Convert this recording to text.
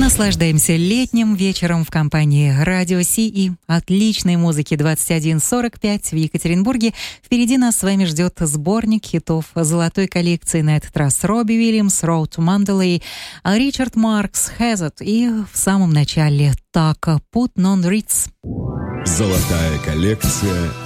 Наслаждаемся летним вечером в компании Радио Си и отличной музыки 21:45 в Екатеринбурге. Впереди нас с вами ждет сборник хитов золотой коллекции, на этот раз Робби Уильямс, Road to Mandalay, Ричард Маркс, Hazard и в самом начале Така, Put Non Ritz. Золотая коллекция